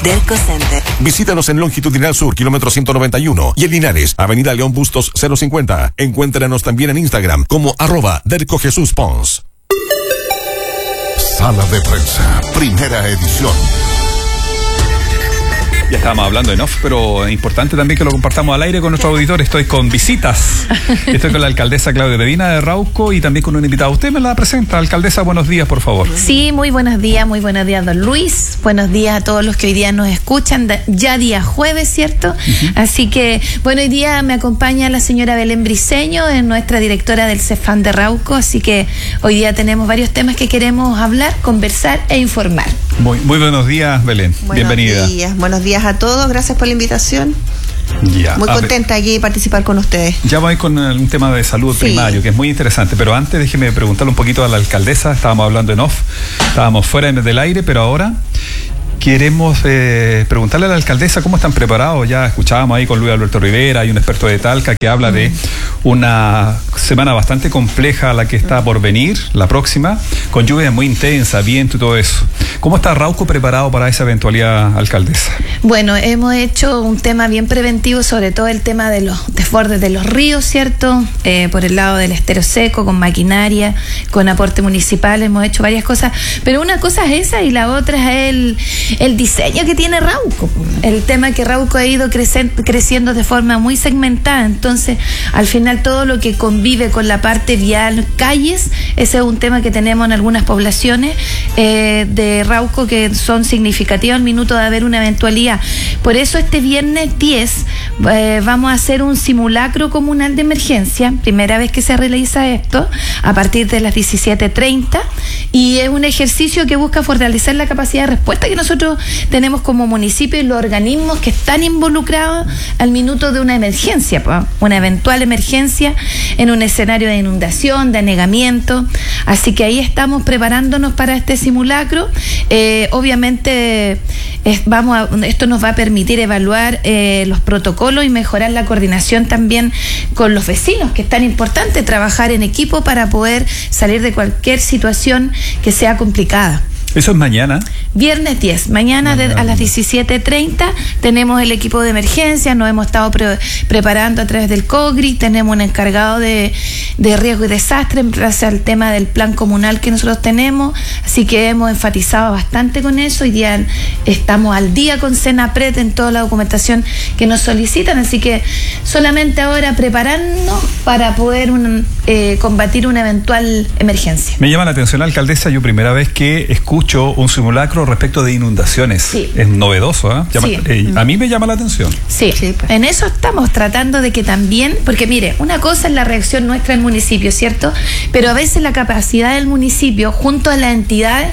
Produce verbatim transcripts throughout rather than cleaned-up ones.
Derco Center. Visítanos en Longitudinal Sur, kilómetro ciento noventa y uno, y en Linares, Avenida León Bustos cero cincuenta. Encuéntranos también en Instagram como arroba Derco Jesús Pons. Sala de Prensa, primera edición. Ya estábamos hablando en off, pero es importante también que lo compartamos al aire con nuestro auditor. Estoy con visitas. Estoy con la alcaldesa Claudia Medina de Rauco y también con un invitado. Usted me la presenta, alcaldesa. Buenos días, por favor. Sí, muy buenos días, muy buenos días, don Luis. Buenos días a todos los que hoy día nos escuchan. Ya día jueves, ¿cierto? Uh-huh. Así que, bueno, hoy día me acompaña la señora Belén Briceño, nuestra directora del CEFAM de Rauco. Así que hoy día tenemos varios temas que queremos hablar, conversar e informar. Muy, muy buenos días, Belén. Buenos Bienvenida. Buenos días, buenos días a todos, gracias por la invitación. Ya, muy contenta aquí de participar con ustedes. Ya voy con un tema de salud sí. primario, que es muy interesante, pero antes déjeme preguntarle un poquito a la alcaldesa. Estábamos hablando en off, estábamos fuera del aire, pero ahora queremos eh, preguntarle a la alcaldesa cómo están preparados. Ya escuchábamos ahí con Luis Alberto Rivera, hay un experto de Talca que habla mm. de una semana bastante compleja la que está por venir, la próxima, con lluvia muy intensa, viento y todo eso. ¿Cómo está Rauco preparado para esa eventualidad, alcaldesa? Bueno, hemos hecho un tema bien preventivo, sobre todo el tema de los desbordes de los ríos, ¿cierto? Eh, por el lado del estero seco, con maquinaria, con aporte municipal, hemos hecho varias cosas, pero una cosa es esa y la otra es el el diseño que tiene Rauco, el tema que Rauco ha ido crecen, creciendo de forma muy segmentada. Entonces al final todo lo que convive con la parte vial, calles, ese es un tema que tenemos en algunas poblaciones eh, de Rauco que son significativas al minuto de haber una eventualidad. Por eso este viernes diez eh, vamos a hacer un simulacro comunal de emergencia, primera vez que se realiza esto, a partir de las diecisiete treinta, y es un ejercicio que busca fortalecer la capacidad de respuesta que nosotros tenemos como municipio y los organismos que están involucrados al minuto de una emergencia, una eventual emergencia en un escenario de inundación, de anegamiento. Así que ahí estamos preparándonos para este simulacro. Eh, obviamente es, vamos a, esto nos va a permitir evaluar eh, los protocolos y mejorar la coordinación también con los vecinos, que es tan importante trabajar en equipo para poder salir de cualquier situación que sea complicada. ¿Eso es mañana? Viernes diez. Mañana, mañana. De, a las diecisiete treinta tenemos el equipo de emergencia, nos hemos estado pre, preparando a través del COGRI, tenemos un encargado de, de riesgo y desastre en base al tema del plan comunal que nosotros tenemos, así que hemos enfatizado bastante con eso. Hoy día estamos al día con Senapred en toda la documentación que nos solicitan, así que solamente ahora prepararnos para poder un, eh, combatir una eventual emergencia. Me llama la atención, alcaldesa, yo primera vez que escucho un simulacro respecto de inundaciones. Sí. Es novedoso, ¿eh? Llama, sí. eh, a mí me llama la atención. Sí. sí, pues. En eso estamos tratando de que también, porque mire, una cosa es la reacción nuestra del municipio, ¿cierto? Pero a veces la capacidad del municipio junto a las entidades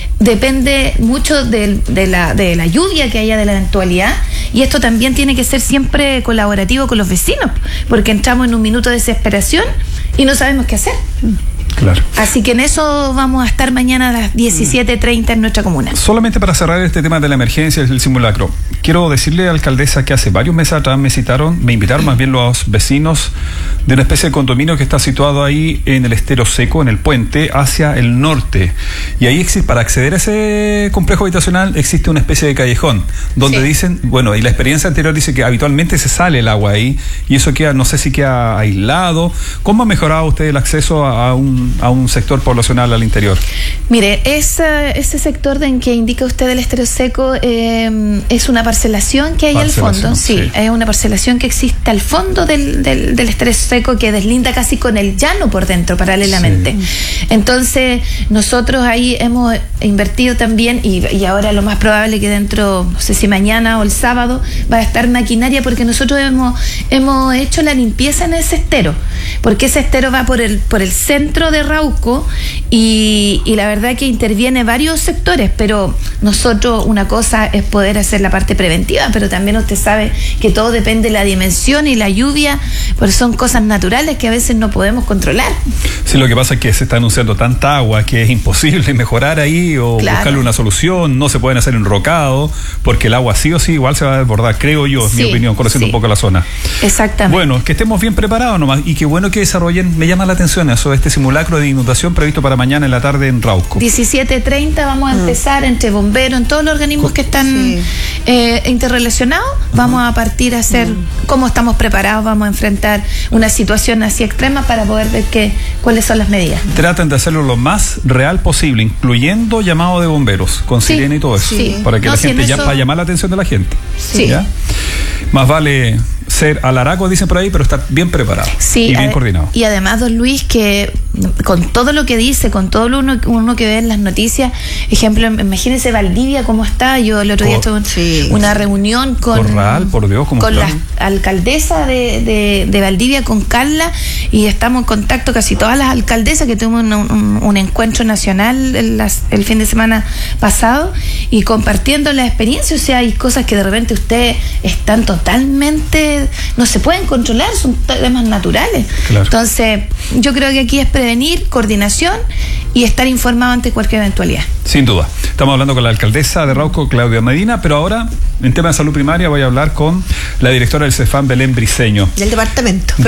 depende mucho de, de, la, de la lluvia que haya, de la eventualidad, y esto también tiene que ser siempre colaborativo con los vecinos, porque entramos en un minuto de desesperación y no sabemos qué hacer. Claro. Así que en eso vamos a estar mañana a las diecisiete treinta en nuestra comuna. Solamente para cerrar este tema de la emergencia, el simulacro, quiero decirle, alcaldesa, que hace varios meses atrás me citaron, me invitaron más bien los vecinos de una especie de condominio que está situado ahí en el estero seco, en el puente, hacia el norte. Y ahí existe, para acceder a ese complejo habitacional existe una especie de callejón, donde sí. dicen, bueno, y la experiencia anterior dice que habitualmente se sale el agua ahí, y eso queda, no sé si queda aislado. ¿Cómo ha mejorado usted el acceso a, a un a un sector poblacional al interior? Mire, esa, ese sector en que indica usted el estero seco eh, es una parcelación que hay al fondo, sí, sí, es una parcelación que existe al fondo del, del, del estero seco, que deslinda casi con el llano por dentro, paralelamente. Sí. Entonces, nosotros ahí hemos invertido también, y, y ahora lo más probable que dentro, no sé si mañana o el sábado, va a estar maquinaria, porque nosotros hemos, hemos hecho la limpieza en ese estero, porque ese estero va por el, por el centro de Rauco y, y la verdad que interviene varios sectores, pero nosotros una cosa es poder hacer la parte preventiva, pero también usted sabe que todo depende de la dimensión y la lluvia, pues son cosas naturales que a veces no podemos controlar. Sí, lo que pasa es que se está anunciando tanta agua que es imposible mejorar ahí o claro. buscarle una solución, no se pueden hacer enrocados, porque el agua sí o sí igual se va a desbordar, creo yo, es sí, mi opinión, conociendo sí. un poco la zona. Exactamente. Bueno, que estemos bien preparados nomás, y qué bueno que desarrollen, me llama la atención eso, este simulacro simulacro de inundación previsto para mañana en la tarde en Rauco. diecisiete treinta vamos a empezar entre bomberos, en todos los organismos que están Sí. eh, interrelacionados. Vamos a partir a hacer cómo estamos preparados, vamos a enfrentar una situación así extrema para poder ver qué, cuáles son las medidas. Traten de hacerlo lo más real posible, incluyendo llamado de bomberos, con Sí, sirena y todo eso, sí. para que No, la sí, gente en ya, eso- para llamar la atención de la gente. Sí. ¿Ya? Más vale ser alaraco, dicen por ahí, pero estar bien preparado Sí, y bien ade- coordinado. Y además, don Luis, que con todo lo que dice, con todo lo uno, uno que ve en las noticias, ejemplo, imagínense Valdivia cómo está. Yo el otro día Cor- tuve un- sí. una reunión con, Corral, por Dios, ¿cómo con está? la alcaldesa de, de, de Valdivia, con Carla, y estamos en contacto casi todas las alcaldesas, que tuvimos un, un- un encuentro nacional el, las- el fin de semana pasado, y compartiendo la experiencia. O sea, hay cosas que de repente ustedes están totalmente, no se pueden controlar, son temas naturales. Claro. Entonces, yo creo que aquí es prevenir, coordinación y estar informado ante cualquier eventualidad. Sin duda. Estamos hablando con la alcaldesa de Rauco, Claudia Medina, pero ahora, en tema de salud primaria, voy a hablar con la directora del CEFAM, Belén Briceño. Del departamento.